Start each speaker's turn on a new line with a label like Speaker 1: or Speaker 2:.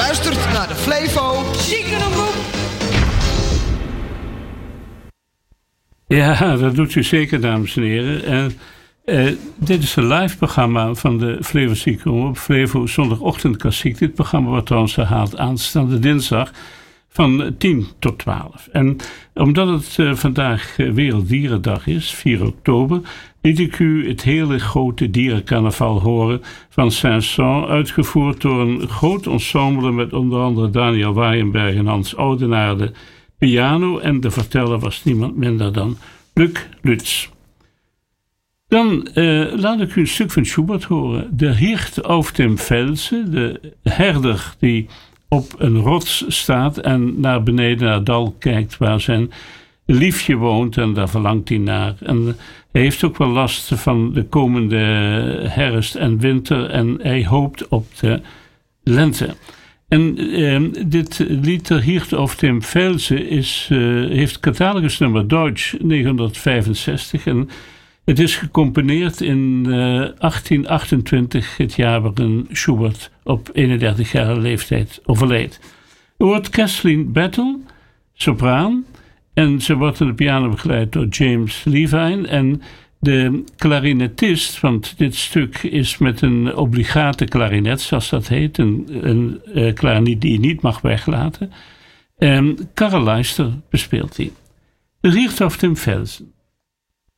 Speaker 1: luistert naar de Flevo Ziekenomroep.
Speaker 2: Ja, dat doet u zeker, dames en heren. En dit is een live programma van de Flevo Ziekenomroep. Flevo zondagochtend klassiek. Dit programma wordt trouwens herhaald aanstaande dinsdag van 10 tot 12. En omdat het vandaag Werelddierendag is, 4 oktober... liet ik u het hele grote dierencarnaval horen van Saint-Saëns, uitgevoerd door een groot ensemble met onder andere Daniel Waaijenberg en Hans Oudenaar de piano, en de verteller was niemand minder dan Luc Lutz. Dan laat ik u een stuk van Schubert horen. De Hirt auf dem Felse, de herder die op een rots staat en naar beneden naar het dal kijkt waar zijn liefje woont, en daar verlangt hij naar. En hij heeft ook wel last van de komende herfst en winter en hij hoopt op de lente. En dit lied Der Hirt auf dem Felse heeft catalogus nummer Deutsch 965 en het is gecomponeerd in 1828, het jaar waarin Schubert op 31-jarige leeftijd overleed. Er wordt Kathleen Battle, sopraan, en ze wordt aan de piano begeleid door James Levine. En de klarinetist, want dit stuk is met een obligate klarinet, zoals dat heet. Een klarinet die je niet mag weglaten. Karel Leister bespeelt die. De Hirt auf dem Felsen.